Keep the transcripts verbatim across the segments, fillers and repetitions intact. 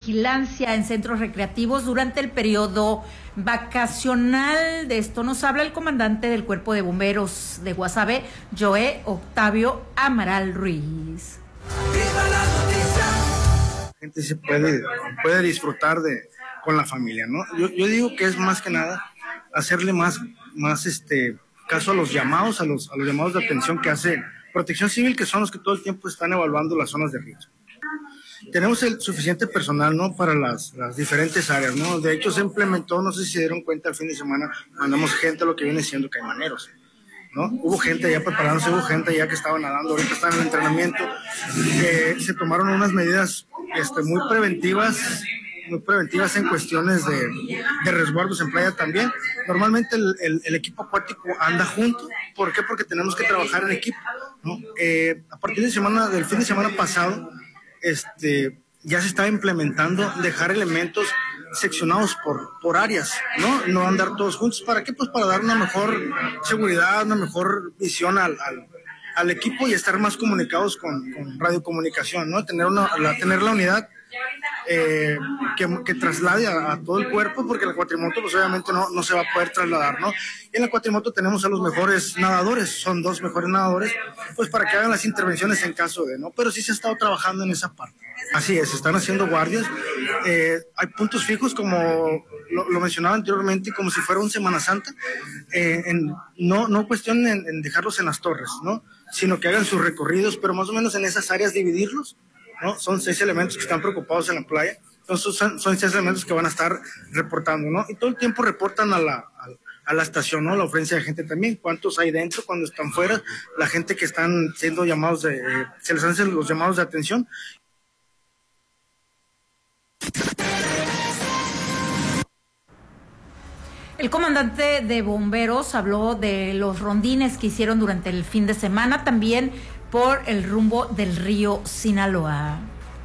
vigilancia en centros recreativos durante el periodo vacacional. De esto nos habla el comandante del Cuerpo de Bomberos de Guasave, Joe Octavio Amaral Ruiz. La gente se puede, puede disfrutar de con la familia, ¿no? Yo, yo digo que es más que nada hacerle más, más este caso a los llamados, a los, a los llamados de atención que hace Protección Civil, que son los que todo el tiempo están evaluando las zonas de riesgo. Tenemos el suficiente personal, ¿no?, para las, las diferentes áreas, ¿no? De hecho, se implementó, no sé si se dieron cuenta, el fin de semana mandamos gente a lo que viene siendo caimaneros, ¿no? Hubo gente ya preparándose, hubo gente ya que estaba nadando, ahorita están en el entrenamiento. Eh, se tomaron unas medidas este, muy preventivas, muy preventivas en cuestiones de, de resguardos en playa también. Normalmente el, el, el equipo acuático anda junto. ¿Por qué? Porque tenemos que trabajar en equipo, ¿no? Eh, a partir de semana, del fin de semana pasado, este, ya se estaba implementando dejar elementos seccionados por, por áreas, ¿no? No andar todos juntos. ¿Para qué? Pues para dar una mejor seguridad, una mejor visión al, al, al equipo y estar más comunicados con, con radiocomunicación, ¿no? Tener, una, la, tener la unidad Eh, que, que traslade a, a todo el cuerpo, porque la cuatrimoto pues obviamente no, no se va a poder trasladar, ¿no? Y en la cuatrimoto tenemos a los mejores nadadores, son dos mejores nadadores, pues para que hagan las intervenciones en caso de, ¿no? Pero sí se ha estado trabajando en esa parte. Así es, se están haciendo guardias, eh, hay puntos fijos como lo, lo mencionaba anteriormente, como si fuera un Semana Santa, eh, en, no, no cuestión en, en dejarlos en las torres, ¿no? Sino que hagan sus recorridos, pero más o menos en esas áreas dividirlos, ¿no? Son seis elementos que están preocupados en la playa, entonces son, son seis elementos que van a estar reportando, ¿no? Y todo el tiempo reportan a la, a, a la estación, ¿no? La ofrenda de gente también, cuántos hay dentro, cuando están fuera, la gente que están siendo llamados de, eh, se les hacen los llamados de atención. El comandante de bomberos habló de los rondines que hicieron durante el fin de semana, también por el rumbo del río Sinaloa.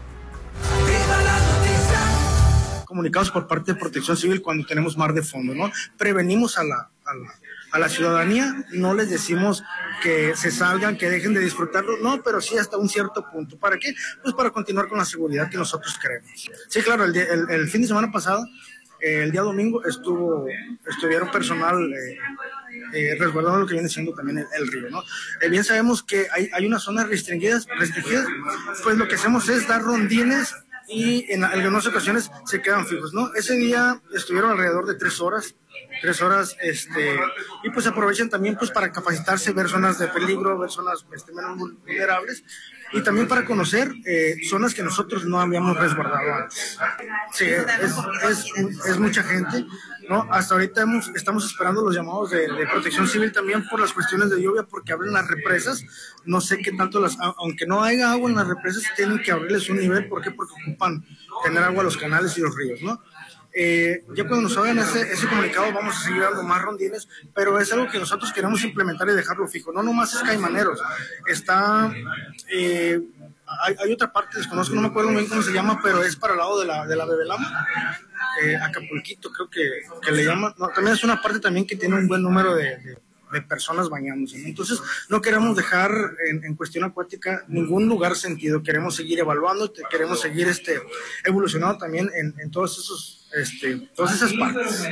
Comunicados por parte de Protección Civil cuando tenemos mar de fondo, ¿no? Prevenimos a la, a la, a la ciudadanía, no les decimos que se salgan, que dejen de disfrutarlo, no, pero sí hasta un cierto punto. ¿Para qué? Pues para continuar con la seguridad que nosotros queremos. Sí, claro, el, el, el fin de semana pasado, eh, el día domingo, estuvo, estuvieron personal eh, eh, resguardando lo que viene siendo también el, el río, ¿no? Eh, bien sabemos que hay, hay unas zonas restringidas, restringidas, pues lo que hacemos es dar rondines y en algunas ocasiones se quedan fijos, ¿no? Ese día estuvieron alrededor de tres horas, tres horas, este, y pues aprovechan también pues para capacitarse, ver zonas de peligro, ver zonas este, menos vulnerables, y también para conocer eh, zonas que nosotros no habíamos resguardado antes. Sí, es, es, es mucha gente, ¿no? Hasta ahorita hemos, estamos esperando los llamados de, de Protección Civil también por las cuestiones de lluvia, porque abren las represas. No sé qué tanto las, aunque no haya agua en las represas, tienen que abrirles un nivel. ¿Por qué? Porque ocupan tener agua a los canales y los ríos, ¿no? Eh, ya cuando nos hagan ese, ese comunicado vamos a seguir dando más rondines, pero es algo que nosotros queremos implementar y dejarlo fijo. No nomás es Caimaneros, está, eh, hay, hay otra parte, desconozco, no me acuerdo bien cómo se llama, pero es para el lado de la, de la Bebelama, eh, Acapulquito creo que, que le llaman, no, también es una parte también que tiene un buen número de, de, de personas bañándose, ¿no? Entonces no queremos dejar en, en cuestión acuática ningún lugar sentido, queremos seguir evaluando, queremos seguir este, evolucionando también en, en todos esos Este, todas esas partes.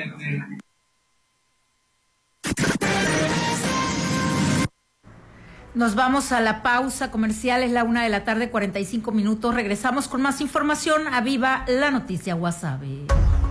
Nos vamos a la pausa comercial, es la una de la tarde, cuarenta y cinco minutos. Regresamos con más información a Viva la Noticia Guasave.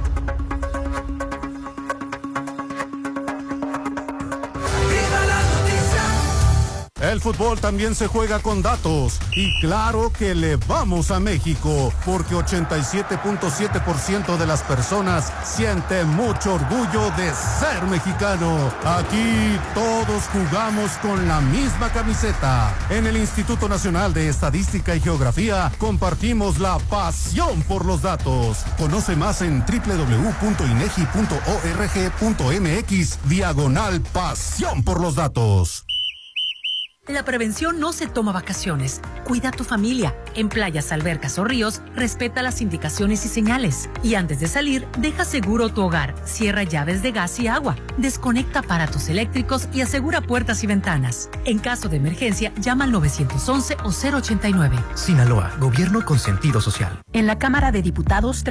El fútbol también se juega con datos y claro que le vamos a México porque ochenta y siete punto siete por ciento de las personas siente mucho orgullo de ser mexicano. Aquí todos jugamos con la misma camiseta. En el Instituto Nacional de Estadística y Geografía compartimos la pasión por los datos. Conoce más en doble u doble u doble u punto inegi punto org punto mx diagonal pasión por los datos. La prevención no se toma vacaciones. Cuida a tu familia. En playas, albercas o ríos, respeta las indicaciones y señales. Y antes de salir, deja seguro tu hogar. Cierra llaves de gas y agua. Desconecta aparatos eléctricos y asegura puertas y ventanas. En caso de emergencia, llama al nueve once o cero ochenta y nueve. Sinaloa, gobierno con sentido social. En la Cámara de Diputados